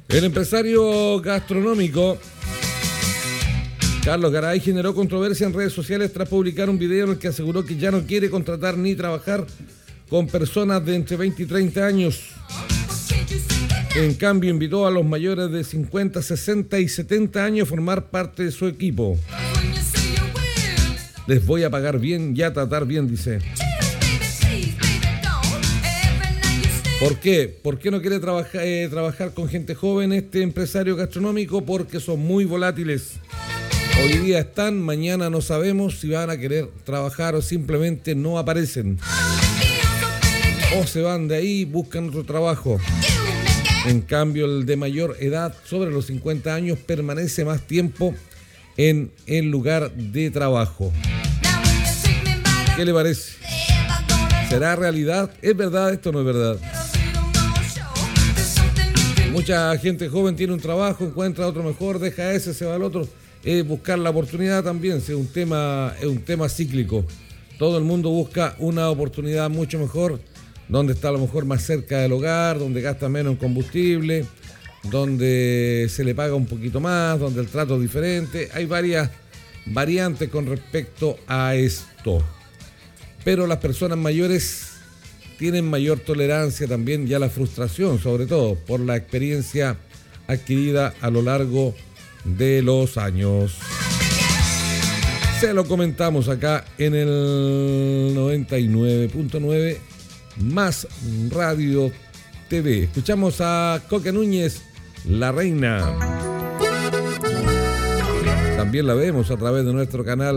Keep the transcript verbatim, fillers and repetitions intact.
El empresario gastronómico Carlos Garay generó controversia en redes sociales tras publicar un video en el que aseguró que ya no quiere contratar ni trabajar con personas de entre veinte y treinta años. En cambio, invitó a los mayores de cincuenta, sesenta y setenta años a formar parte de su equipo. Les voy a pagar bien y a tratar bien, dice. ¿Por qué? ¿Por qué no quiere trabajar, eh, trabajar con gente joven este empresario gastronómico? Porque son muy volátiles. Hoy día están, mañana no sabemos si van a querer trabajar o simplemente no aparecen. O se van de ahí y buscan otro trabajo. En cambio, el de mayor edad, sobre los cincuenta años, permanece más tiempo en el lugar de trabajo. ¿Qué le parece? ¿Será realidad? ¿Es verdad esto o no es verdad? Mucha gente joven tiene un trabajo, encuentra otro mejor, deja ese, se va al otro. Es buscar la oportunidad también, es un tema, es un tema cíclico. Todo el mundo busca una oportunidad mucho mejor, donde está a lo mejor más cerca del hogar, donde gasta menos en combustible, donde se le paga un poquito más, donde el trato es diferente. Hay varias variantes con respecto a esto. Pero las personas mayores tienen mayor tolerancia también y a la frustración, sobre todo por la experiencia adquirida a lo largo de los años. Se lo comentamos acá en el noventa y nueve punto nueve Más Radio T V. Escuchamos a Coque Núñez, La Reina. También la vemos a través de nuestro canal